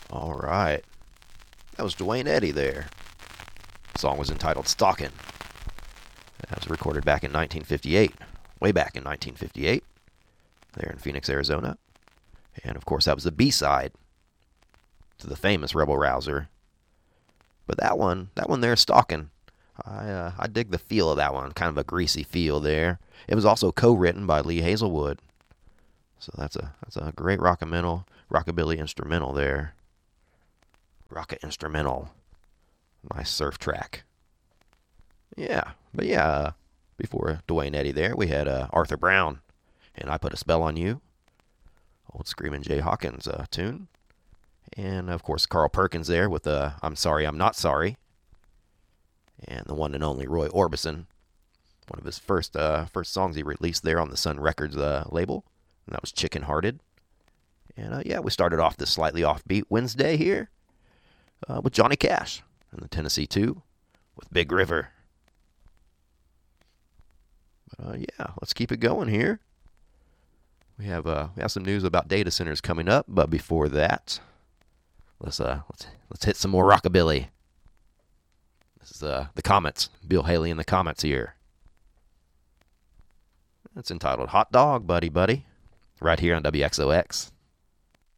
All right. That was Duane Eddy there. The song was entitled Stalkin'. That was recorded back in 1958. Way back in 1958. There in Phoenix, Arizona. And of course, that was the B-side to the famous Rebel Rouser. But that one there, Stalkin', I dig the feel of that one. Kind of a greasy feel there. It was also co-written by Lee Hazelwood. So that's a great rockabilly instrumental there. Rocka instrumental. Nice surf track. Yeah, but yeah, before Duane Eddy there, we had Arthur Brown, and I Put a Spell on You. Old Screamin' Jay Hawkins tune. And of course, Carl Perkins there with I'm Sorry, I'm Not Sorry. And the one and only Roy Orbison. One of his first songs he released there on the Sun Records label. And that was Chicken Hearted. And yeah, we started off this slightly offbeat Wednesday here with Johnny Cash and the Tennessee 2 with Big River. But yeah, let's keep it going here. We have some news about data centers coming up, but before that, let's hit some more rockabilly. This is the Comets, Bill Haley and the Comets here. It's entitled Hot Dog, Buddy Buddy, right here on WXOX.